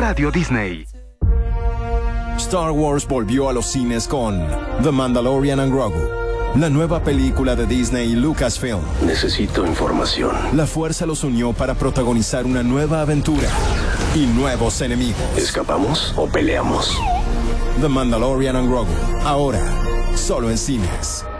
Radio Disney. Star Wars volvió a los cines con The Mandalorian and Grogu, la nueva película de Disney y Lucasfilm. Necesito información. La fuerza los unió para protagonizar una nueva aventura y nuevos enemigos. ¿Escapamos o peleamos? The Mandalorian and Grogu, ahora, solo en cines.